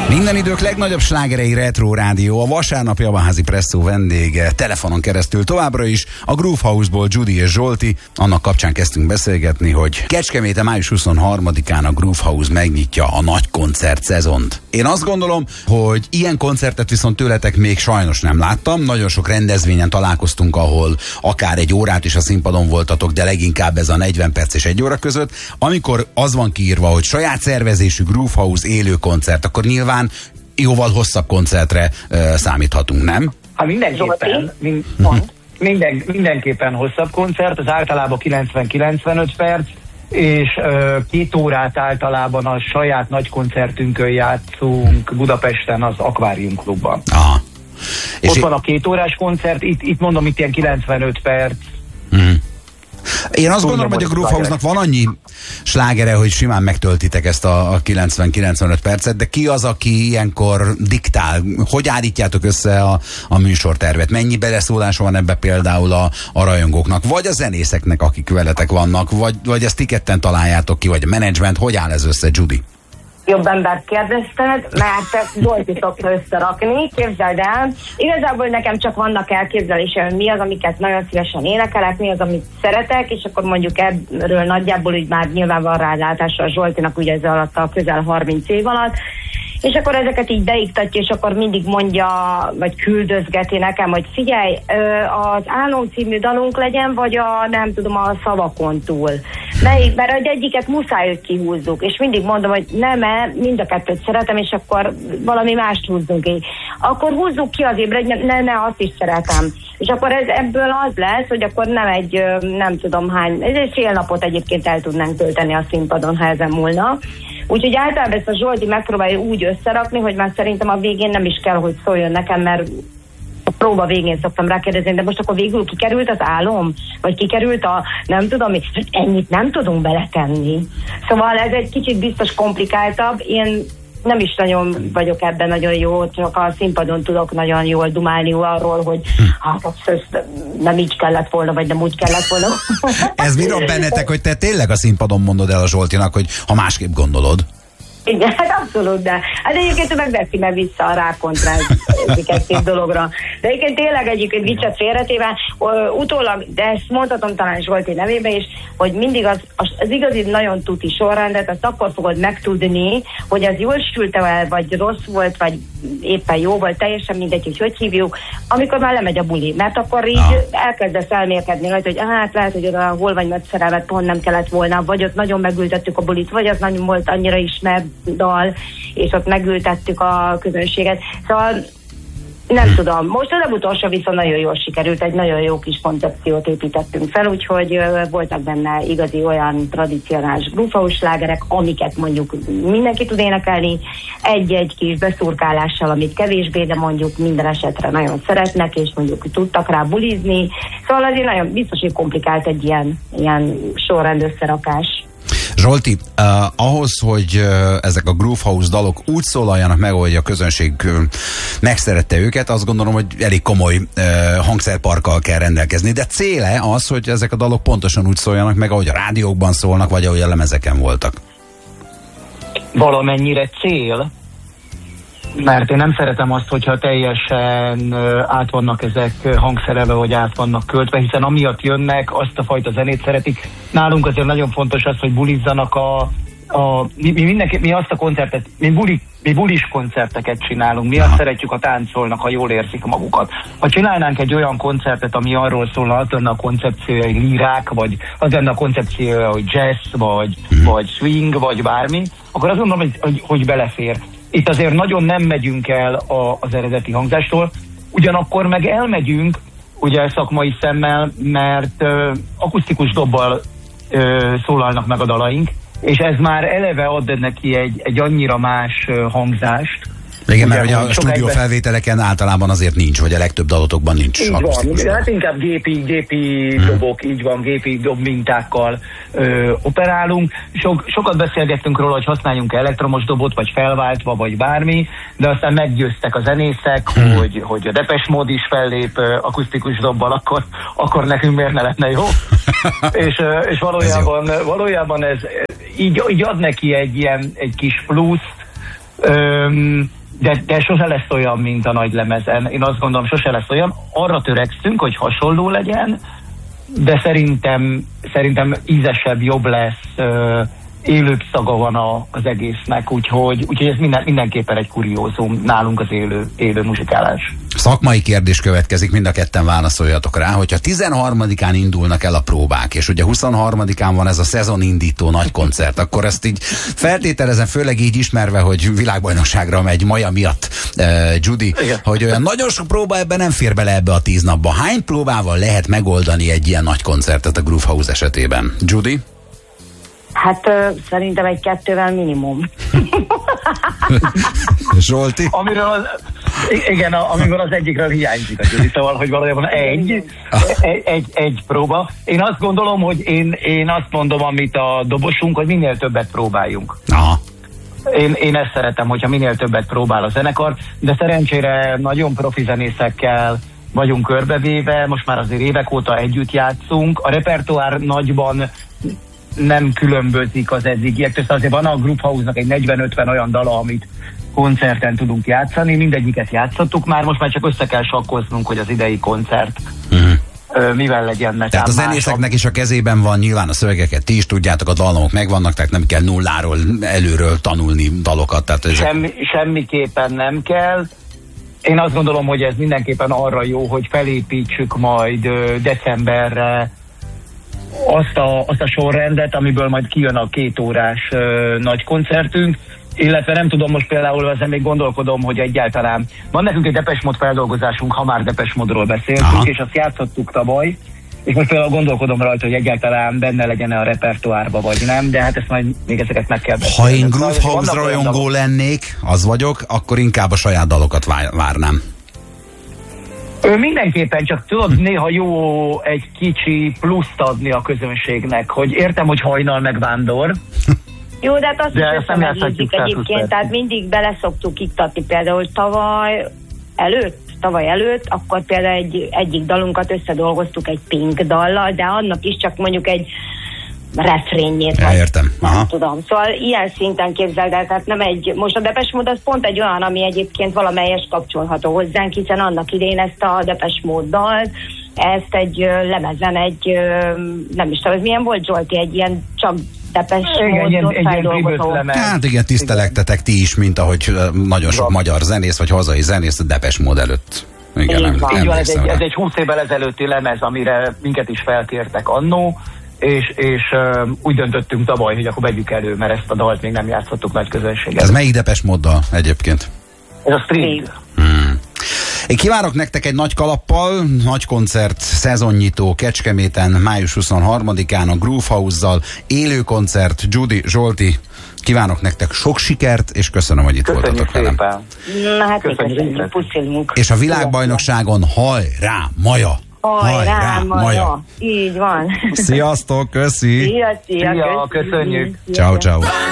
Minden idők legnagyobb slágerei Retro Rádió, a vasárnapi Abaházi Presszó vendége telefonon keresztül továbbra is a Groove House-ból Judy és Zsolti. Annak kapcsán kezdtünk beszélgetni, hogy Kecskeméten május 23-án a Groove House megnyitja a nagy koncert szezont. Én azt gondolom, hogy ilyen koncertet viszont tőletek még sajnos nem láttam. Nagyon sok rendezvényen találkoztunk, ahol akár egy órát is a színpadon voltatok, de leginkább ez a 40 perc és 1 óra között. Amikor az van kiírva, hogy saját szervezésű Groove House élő koncert, akkor nyilván jóval hosszabb koncertre számíthatunk, nem? Hát mindenképpen hosszabb koncert, az általában 90-95 perc, és 2 órát általában a saját nagy koncertünkön játszunk Budapesten az Akvárium Klubban. Aha. Ott van a 2 órás koncert, itt mondom, itt ilyen 95 perc. Én azt gondolom, hogy a Groove House-nak van annyi slágere, hogy simán megtöltitek ezt a 90-95 percet, de ki az, aki ilyenkor diktál? Hogy állítjátok össze a műsortervet? Mennyi beleszólása van ebbe például a rajongóknak? Vagy a zenészeknek, akik veletek vannak? Vagy ezt ti ketten találjátok ki? Vagy a menedzsment? Hogy áll ez össze, Judy? Jobb embert kérdezted, mert Zsolti szokta összerakni, képzeld el. Igazából nekem csak vannak elképzelésem, mi az, amiket nagyon szívesen énekelek, mi az, amit szeretek, és akkor mondjuk erről nagyjából úgy már nyilván van rálátása a Zsoltinak ugye ez alatt a közel 30 év alatt, és akkor ezeket így beiktatja, és akkor mindig mondja, vagy küldözgeti nekem, hogy figyelj, az Álom című dalunk legyen, vagy nem tudom, a Szavakon túl. Mert egyiket muszáj, hogy kihúzzuk, és mindig mondom, hogy nem, mind a kettőt szeretem, és akkor valami mást húzzunk ki. Akkor húzzuk ki az ébre, hogy ne, azt is szeretem. És akkor ebből az lesz, hogy akkor nem egy, nem tudom hány, egy fél napot egyébként el tudnánk tölteni a színpadon, ha ezen múlna. Úgyhogy általában ezt a Zsolti megpróbálja úgy összerakni, hogy már szerintem a végén nem is kell, hogy szóljon nekem, mert a próba végén szoktam rákérdezni, de most akkor végül kikerült az Álom? Vagy kikerült a nem tudom, ennyit nem tudunk beletenni. Szóval ez egy kicsit biztos komplikáltabb. Én nem is nagyon vagyok ebben nagyon jó, csak a színpadon tudok nagyon jól dumálni arról, hogy hát nem így kellett volna, vagy nem úgy kellett volna. Ez miről bennetek, hogy te tényleg a színpadon mondod el a Zsoltinak, hogy ha másképp gondolod? Igen, hát abszolút, de hát egyébként megveszi meg vissza a rákontra egy szép dologra. De egyébként tényleg egyébként viccet félretéve, utólag, de ezt mondhatom talán Zsolti nevében is, hogy mindig az igazi nagyon tuti sorrendet, azt akkor fogod megtudni, hogy az jól sült el, vagy rossz volt, vagy éppen jó volt, teljesen mindegy, hogy hívjuk, amikor már lemegy a buli. Mert akkor így elkezdesz elmélkedni, hogy hát lehet, hogy oda hol vagy megszerelve, pont nem kellett volna, vagy ott nagyon megültettük a bulit, vagy az nagyon volt annyira ismert dal, és ott megültettük a közönséget. Szóval nem tudom. Most az utolsó viszont nagyon jól sikerült, egy nagyon jó kis koncepciót építettünk fel, úgyhogy voltak benne igazi olyan tradicionális Groove House slágerek, amiket mondjuk mindenki tud énekelni, egy-egy kis beszurkálással, amit kevésbé, de mondjuk minden esetre nagyon szeretnek, és mondjuk tudtak rá bulizni. Szóval azért nagyon biztos, hogy komplikált egy ilyen sorrend összerakás. Zsolti, ahhoz, hogy ezek a Groove House dalok úgy szólaljanak meg, hogy a közönség megszerette őket, azt gondolom, hogy elég komoly hangszerparkkal kell rendelkezni, de céle az, hogy ezek a dalok pontosan úgy szóljanak meg, ahogy a rádiókban szólnak, vagy ahogy a lemezeken voltak. Valamennyire cél, mert én nem szeretem azt, hogyha teljesen át vannak ezek hangszerelve, vagy át vannak költve, hiszen amiatt jönnek, azt a fajta zenét szeretik. Nálunk azért nagyon fontos az, hogy bulizzanak mi azt a koncertet, mi bulis koncerteket csinálunk, mi azt szeretjük, a táncolnak, ha jól érzik magukat. Ha csinálnánk egy olyan koncertet, ami arról szólna, az lenne a koncepciója, hogy lírák, vagy az lenne a koncepciója, hogy jazz, vagy swing, vagy bármi, akkor azt mondom, hogy belefér. Itt azért nagyon nem megyünk el az eredeti hangzástól, ugyanakkor meg elmegyünk, ugye szakmai szemmel, mert akusztikus dobbal szólalnak meg a dalaink, és ez már eleve ad neki egy annyira más hangzást. Igen, mert ugye a stúdiófelvételeken általában azért nincs, vagy a legtöbb dalotokban nincs. Így van, hát inkább gépi dobok, így van, gépi dob mintákkal operálunk. Sokat beszélgettünk róla, hogy használjunk elektromos dobot, vagy felváltva, vagy bármi, de aztán meggyőztek a zenészek, hogy a Depeche Mode is fellép akusztikus dobbal, akkor nekünk miért ne lenne jó? és valójában ez így ad neki egy kis pluszt, de sose lesz olyan, mint a nagy lemezen. Én azt gondolom, sose lesz olyan. Arra törekszünk, hogy hasonló legyen, de szerintem ízesebb, jobb lesz, élőbb szaga van az egésznek, úgyhogy ez mindenképpen egy kuriózum nálunk az élő muzsikálás. Szakmai kérdés következik, mind a ketten válaszoljatok rá, hogyha 13-án indulnak el a próbák, és ugye 23-án van ez a szezonindító nagy koncert, akkor ezt így feltételezem, főleg így ismerve, hogy világbajnokságra megy Maja miatt, Judy, igen, hogy olyan nagyon sok próba ebben nem fér bele ebbe a 10 napba. Hány próbával lehet megoldani egy ilyen nagy koncertet a Groove House esetében? Judy? Hát szerintem 1-2-vel minimum. Zsolti? Amikor az egyikről hiányzik a Judy, szóval, hogy valójában egy próba. Én azt gondolom, hogy én azt mondom, amit a dobosunk, hogy minél többet próbáljunk. Aha. Én ezt szeretem, hogyha minél többet próbál a zenekar, de szerencsére nagyon profi zenészekkel vagyunk körbevéve, most már azért évek óta együtt játszunk. A repertoár nagyban nem különbözik az eddigiek, azért van a Groove House-nak egy 40-50 olyan dala, amit koncerten tudunk játszani, mindegyiket játszottuk már, most már csak össze kell sakkoznunk, hogy az idei koncert mivel legyen. Tehát a zenészeknek is a kezében van, nyilván a szövegeket ti is tudjátok, a dallamok megvannak, tehát nem kell nulláról, előről tanulni dalokat. Tehát semmiképpen nem kell. Én azt gondolom, hogy ez mindenképpen arra jó, hogy felépítsük majd decemberre azt a sorrendet, amiből majd kijön a 2 órás nagy koncertünk, illetve nem tudom, most például ezen még gondolkodom, hogy egyáltalán van nekünk egy Depeche Mode feldolgozásunk, ha már Depeche Mode-ról beszéltünk, és azt játszottuk tavaly, és most például gondolkodom rajta, hogy egyáltalán benne legyen-e a repertoárba, vagy nem, de hát ezt majd még ezeket meg kell beszélni. Ha én Groove House rajongó lennék, az vagyok, akkor inkább a saját dalokat várnám. Mindenképpen, csak tudod, néha jó egy kicsi pluszt adni a közönségnek, hogy értem, hogy hajnal meg vándor. Jó, de hát azt is összemegyítik egyébként, tehát mindig beleszoktuk iktatni, például tavaly előtt, akkor például egyik dalunkat összedolgoztuk egy Pink dallal, de annak is csak mondjuk egy refrénjét. Értem. Nem tudom. Szóval ilyen szinten képzeld el, tehát nem most a Depeche Mode az pont egy olyan, ami egyébként valamelyes kapcsolható hozzánk, hiszen annak idején ezt a Depeche Mode dalt, ezt egy lemezen nem is tudom, ez milyen volt, Zsolti, egy ilyen csak Depeche Mode-ot feldolgozó. Hát igen, tisztelektetek ti is, mint ahogy nagyon sok magyar zenész, vagy hazai zenész a Depeche Mode előtt. Igen, így van, ez egy 20 évvel ezelőtti lemez, amire minket is felkértek annó, és úgy döntöttünk tavaly, hogy akkor vegyük elő, mert ezt a dalt még nem játszottuk nagy közönséggel. Ez melyik Depeche Mode-dal egyébként? Ez a String. Én kívánok nektek egy nagy kalappal, nagy koncert, szezonnyitó Kecskeméten, május 23-án a Groove House-zal, élő koncert, Judy, Zsolti, kívánok nektek sok sikert, és köszönöm, hogy itt voltatok velem. Na hát köszönjük, puszilunk. És a világbajnokságon hajrá, Maja! Hajrá, Maja! Így van. Sziasztok, köszi! Szia, köszönjük! Ciao, ciao.